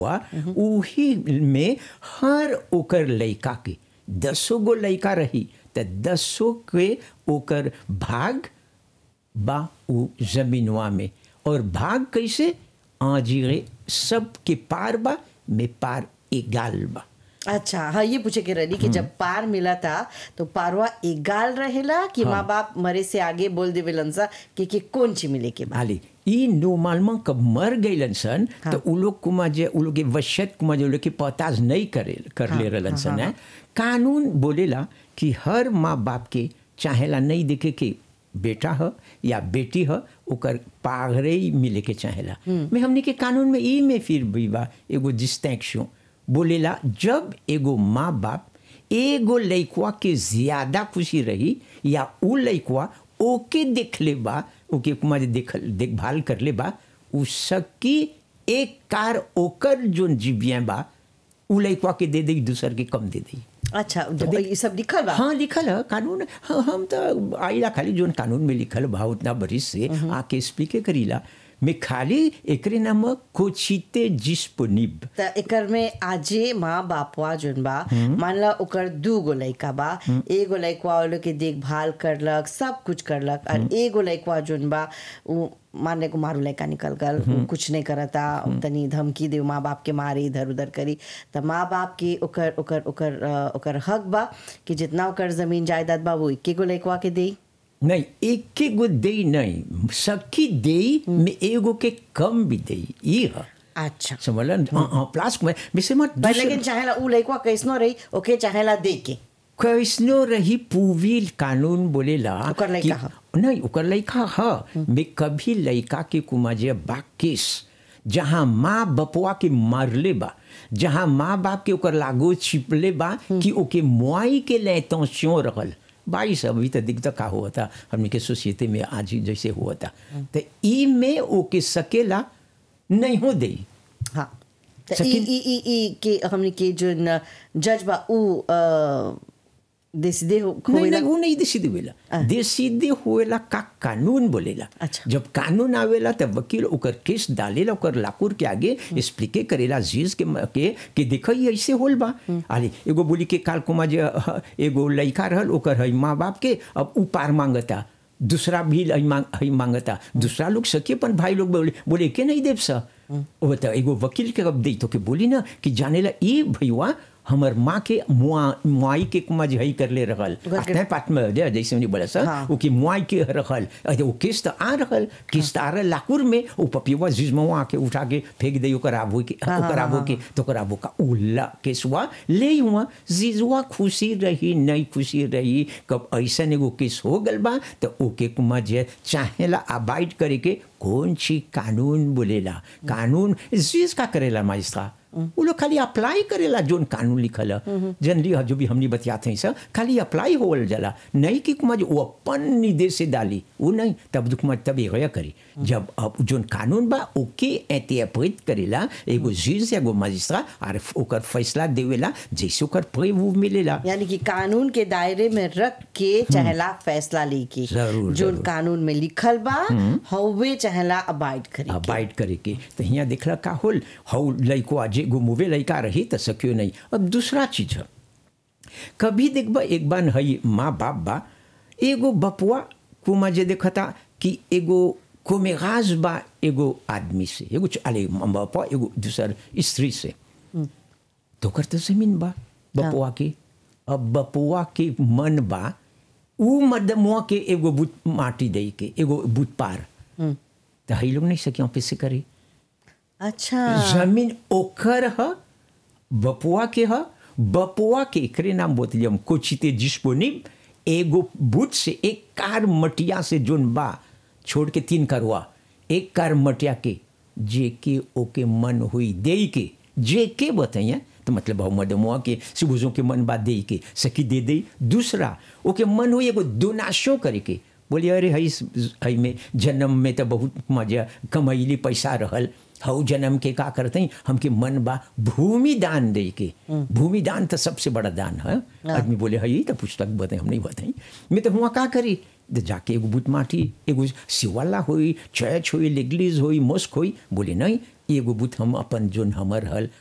हुआ उही में हर ओकर लइका के 10 गो लइका रही त 10 के ओकर भाग बा उ जमीनवा में और भाग कैसे आजिरे सब के पार बा में पार एगाल बा। अच्छा हाँ ये पूछे के रही कि जब पार मिला था तो पारवा एगाल रहेला कि माँ बाप मरे से आगे बोल देवेलन सा कि कौन ची मिले के बाद आली ई नॉर्मलमा कब मर गईलन सन तो उ लोग कुमा जे उ लोग के वसियत कुमा जे उ लोग के पताज नहीं कर ले रहलन सन है। कानून बोलेला कि हर माँ बाप के चाहेला नहीं देखे के बेटा ह या बेटी ह ओकर पागरे ही मिले के चाहेला में हमने के कानून में ई में फिर भी बा एगो डिस्टिंक्शन बोलेला जब एगो माँ बाप एगो लइकवा के ज्यादा खुशी रही या उ लइकवा ओके देख ले बा ओके कुमा देखभाल कर ले बा उ सबकी एक कार ओकर जोन जीवियाँ बा उ लइकवा के दे दी दूसर के कम दे दी। अच्छा ये सब लिखल बा हाँ लिखल है कानून। हाँ, हम तो आइला खाली जोन कानून में लिखल बा उतना बरिस से आके एक्सप्लिके करीला में खाली एकरे नाम कोचिते डिस्पोनिब त एकर में आजे माँ बापवा जोन बा मान ला ओकर 2 गो लइका बा एगो लइकवा वालों के देखभाल करलक सब कुछ करलक और एगो लइकवा जोन बा उ मारने को मारू लइका निकल गल कुछ नहीं करता तनी धमकी दे माँ बाप के मारे इधर उधर करी त माँ बाप के ओकर ओकर ओकर ओकर हक बा कि जितना ओकर जमीन जायदाद बा वो एके गो लइकवा के दे नहीं एक गो दे नहीं सखी दे में एगो के कम भी दे ये है। अच्छा समझलन प्लास में वैसे मत लेकिन चाहेला उ लइकवा कैसनो रही ओके चाहेला दे के कैसनो रही पूविल कानून बोलेला ओकर लइका ह नहीं ओकर लइका ह में कभी लइका के कुमाजे बाकिस जहाँ माँ बपुआ के मारले बा जहाँ माँ बाप के ओकर लागो छिपले बा कि ओके मुआई के लेतों रहल बाई सब अभी तो दिखता का हुआ था हमने के सोसाइटी में आज जैसे हुआ था तो ई में ओके सकेला नहीं हो दे। हाँ तो ई के हमने के जो जज बा उ देसीदे नहीं वो नहीं देसीदे होएला देसीदे होएला का कानून बोलेला। अच्छा। जब कानून आवेला तब वकील ओकर केस डालेला ओकर लाकुर के आगे एक्सप्लिके करेला जीज के देखो ये ऐसे होल बा अरे एगो बोली के काल कुमा जे एगो लइका रहल ओकर है माँ बाप के अब उ पार मांगता दूसरा भी मांगता दूसरा लोग सके अपन भाई लोग बोले के नहीं देव सा वो तो एगो वकील के अब दे तो के बोली ना कि जानेला ई भैया हमर माँ के मुआई के कुमा जे हई कर ले रहल आते पात में जैसे उन्हें बोला सर वो की मुआई के रहल अरे वो केस तो आ रहल केस आ रहा लाकुर में वो पपिवा जिजमवा आके उठा के फेंक दे ओकर आबू के तो ओकर आबू का उल्ला केसवा ले हुआ जिजवा खुशी रही नहीं खुशी रही कब ऐसा एगो केस हो गल बा तो ओके कुमा जे चाहेला अबाइड करे के कौन सी कानून बोलेला कानून जिस का करेला माजिस्ट्रेट वो लोग खाली अप्लाई करेला जोन कानून लिखल जनरली जो भी हमने बतियाते हैं सर खाली अप्लाई होल जाला नहीं कि कुमा जो वो अपन निर्देश से डाली वो नहीं तब दुखमा तब ये करी जब अब जोन कानून बा ओके इंटरप्रेट करेला एगो जज एगो मजिस्ट्रेट और ओकर फैसला देवेला जैसे ओकर प्रूफ मिलेला यानी कि कानून के दायरे में रख के चाहेला फैसला लेके जोन कानून में लिखल बा हवे चाहेला अबाइड करे के तो यहाँ देखला का होल हौ लइको एगो मुवे लइका रही तो सकियो नहीं। अब दूसरा चीज है कभी देखबा एक बार हई माँ बाप बा एगो बपुआ कुमा जे देखता कि एगो कोमेगाज बा एगो आदमी से एगो अले बपुआ एगो दूसर स्त्री से तो करते जमीन बा बपुआ के अब बपुआ के मन बा उ मदमुआ के एगो बुत माटी दे के एगो बुत पार तो हई लोग नहीं सकियो पैसे करे। अच्छा जमीन ओकर ह बपुआ के एकरे नाम बोतली हम कोचिते डिस्पोनिब एगो बुत से एक कार मटिया से जोन बा छोड़ के 3 करवा एक कार मटिया के जे के ओके मन हुई दे के जे के बताइए तो मतलब मदमुआ के सुबुजों के मन बा दे के सकी दे दूसरा ओके मन हुई एगो दोनाशो करे के बोलिए अरे हई में जन्म में तो बहुत मजा कमैली पैसा रहल हऊ जन्म के का करते हैं हमके मन बा भूमि दान दे के भूमि दान तो सबसे बड़ा दान है। आदमी बोले हई तो पुस्तक बताए हम नहीं बताई मैं तो हुआ का करी जाके एगो बुत माटी एगो सिवाला हुई चैच हुई लेगलीज हुई मस्क हुई बोले नहीं एगो बुत हम अपन जोन हमर हल